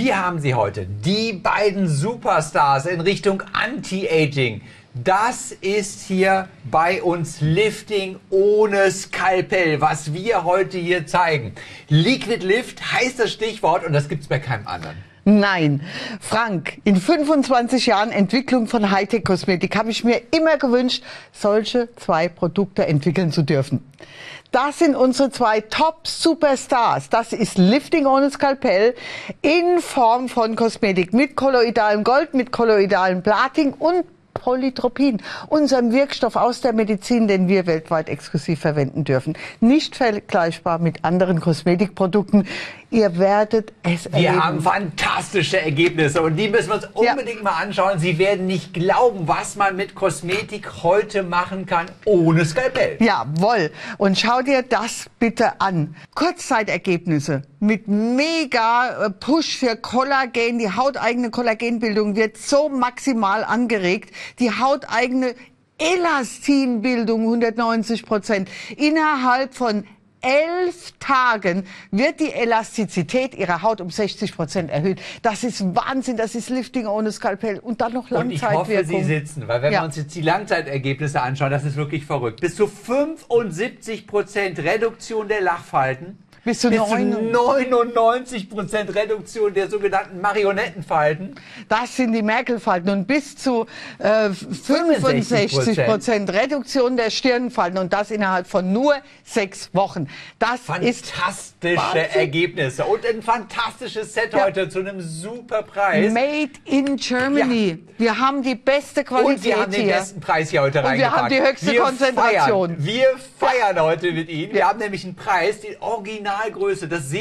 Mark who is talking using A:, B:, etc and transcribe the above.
A: Wir haben sie heute, die beiden Superstars in Richtung Anti-Aging. Das ist hier bei uns Lifting ohne Skalpell, was wir heute hier zeigen. Liquid Lift heißt das Stichwort und das gibt's bei keinem anderen.
B: Nein. Frank, in 25 Jahren Entwicklung von Hightech-Kosmetik habe ich mir immer gewünscht, solche zwei Produkte entwickeln zu dürfen. Das sind unsere zwei Top-Superstars. Das ist Lifting ohne Skalpell in Form von Kosmetik mit kolloidalem Gold, mit kolloidalem Platin und Polytropin, unserem Wirkstoff aus der Medizin, den wir weltweit exklusiv verwenden dürfen. Nicht vergleichbar mit anderen Kosmetikprodukten. Ihr werdet es erleben.
A: Wir haben fantastische Ergebnisse und die müssen wir uns unbedingt mal anschauen. Sie werden nicht glauben, was man mit Kosmetik heute machen kann ohne Skalpell.
B: Jawohl. Und schau dir das bitte an. Kurzzeitergebnisse mit mega Push für Kollagen. Die hauteigene Kollagenbildung wird so maximal angeregt. Die hauteigene Elastinbildung 190%. Innerhalb von 11 Tagen wird die Elastizität ihrer Haut um 60% erhöht. Das ist Wahnsinn, das ist Lifting ohne Skalpell und dann noch Langzeitwirkung.
A: Und ich hoffe, Sie sitzen, weil wenn wir uns jetzt die Langzeitergebnisse anschauen, das ist wirklich verrückt. Bis zu 75% Reduktion der Lachfalten.
B: Bis zu
A: 99% Reduktion der sogenannten Marionettenfalten.
B: Das sind die Merkel-Falten und bis zu 65% Reduktion der Stirnfalten und das innerhalb von nur 6 Wochen. Das ist
A: fantastische Ergebnisse und ein fantastisches Set heute zu einem super Preis.
B: Made in Germany. Ja. Wir haben die beste Qualität
A: und wir haben den besten Preis hier heute reingepackt.
B: Wir haben die höchste Konzentration.
A: Wir feiern heute mit Ihnen. Wir haben nämlich einen Preis, die Originalgröße. Das